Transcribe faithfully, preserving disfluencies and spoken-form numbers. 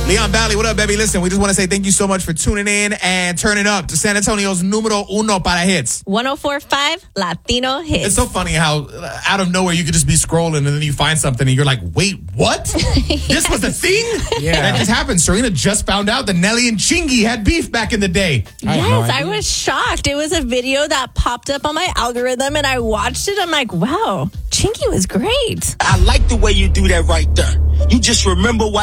Leon Valley, what up, baby? Listen, we just want to say thank you so much for tuning in and turning up to San Antonio's numero uno para hits. one oh four point five Latino Hits. It's so funny how uh, out of nowhere you could just be scrolling and then you find something and you're like, wait, what? This was the thing? Yeah. That just happened. Serena just found out that Nelly and Chingy had beef back in the day. I had Yes, no I idea. was shocked. It was a video that popped up on my algorithm and I watched it. I'm like, wow, Chingy was great. I like the way you do that right there. You just remember why